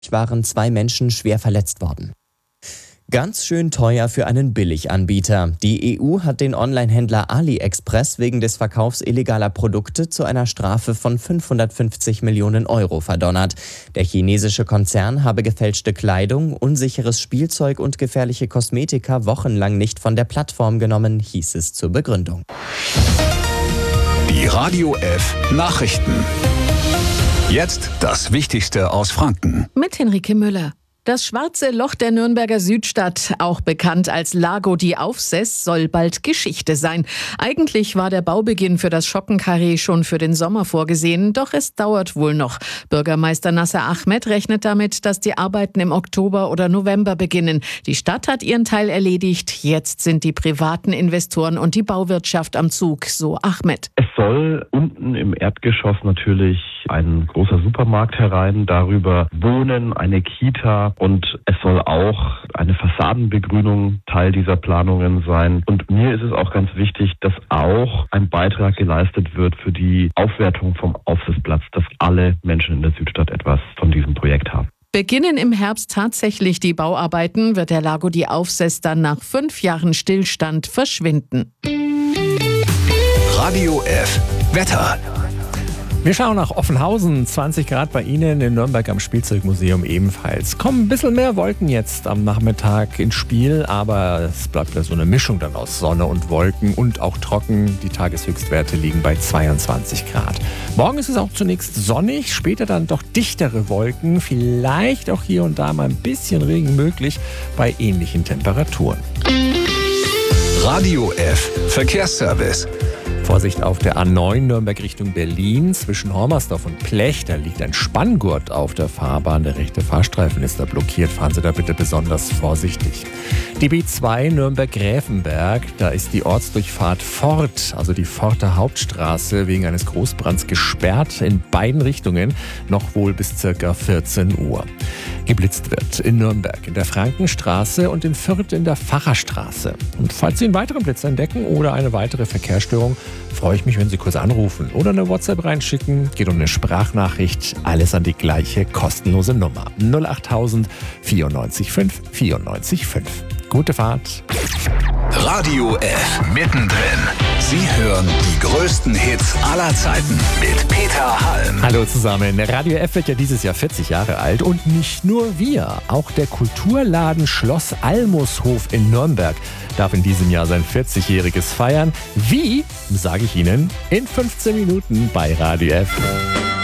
waren 2 Menschen schwer verletzt worden. Ganz schön teuer für einen Billiganbieter. Die EU hat den Onlinehändler AliExpress wegen des Verkaufs illegaler Produkte zu einer Strafe von 550 Millionen Euro verdonnert. Der chinesische Konzern habe gefälschte Kleidung, unsicheres Spielzeug und gefährliche Kosmetika wochenlang nicht von der Plattform genommen, hieß es zur Begründung. Die Radio F Nachrichten. Jetzt das Wichtigste aus Franken. Mit Henrike Müller. Das schwarze Loch der Nürnberger Südstadt, auch bekannt als Lago di Aufseß, soll bald Geschichte sein. Eigentlich war der Baubeginn für das Schottenkarree schon für den Sommer vorgesehen, doch es dauert wohl noch. Bürgermeister Nasser Ahmed rechnet damit, dass die Arbeiten im Oktober oder November beginnen. Die Stadt hat ihren Teil erledigt, jetzt sind die privaten Investoren und die Bauwirtschaft am Zug, so Ahmed. Es soll unten im Erdgeschoss natürlich ein großer Supermarkt herein, darüber Wohnen, eine Kita, und es soll auch eine Fassadenbegrünung Teil dieser Planungen sein. Und mir ist es auch ganz wichtig, dass auch ein Beitrag geleistet wird für die Aufwertung vom Aufsitzplatz, dass alle Menschen in der Südstadt etwas von diesem Projekt haben. Beginnen im Herbst tatsächlich die Bauarbeiten, wird der Lago di Aufseß dann nach 5 Jahren Stillstand verschwinden. Radio F Wetter. Wir schauen nach Offenhausen, 20 Grad bei Ihnen, in Nürnberg am Spielzeugmuseum ebenfalls. Kommen ein bisschen mehr Wolken jetzt am Nachmittag ins Spiel, aber es bleibt ja so eine Mischung dann aus Sonne und Wolken und auch trocken. Die Tageshöchstwerte liegen bei 22 Grad. Morgen ist es auch zunächst sonnig, später dann doch dichtere Wolken, vielleicht auch hier und da mal ein bisschen Regen möglich bei ähnlichen Temperaturen. Radio F Verkehrsservice. Vorsicht auf der A9 Nürnberg Richtung Berlin. Zwischen Hormersdorf und Plech, da liegt ein Spanngurt auf der Fahrbahn. Der rechte Fahrstreifen ist da blockiert. Fahren Sie da bitte besonders vorsichtig. Die B2 Nürnberg-Gräfenberg, da ist die Ortsdurchfahrt Fort, also die Forter Hauptstraße, wegen eines Großbrands gesperrt in beiden Richtungen, noch wohl bis ca. 14 Uhr. Geblitzt wird in Nürnberg in der Frankenstraße und in Fürth in der Facherstraße. Und falls Sie einen weiteren Blitz entdecken oder eine weitere Verkehrsstörung, freue ich mich, wenn Sie kurz anrufen oder eine WhatsApp reinschicken. Geht um eine Sprachnachricht, alles an die gleiche kostenlose Nummer. 08000 94 5 94 5. Gute Fahrt. Radio F mittendrin. Sie hören die größten Hits aller Zeiten mit Peter Halm. Hallo zusammen. Radio F wird ja dieses Jahr 40 Jahre alt und nicht nur wir. Auch der Kulturladen Schloss Almushof in Nürnberg darf in diesem Jahr sein 40-jähriges feiern. Wie, sage ich Ihnen, in 15 Minuten bei Radio F.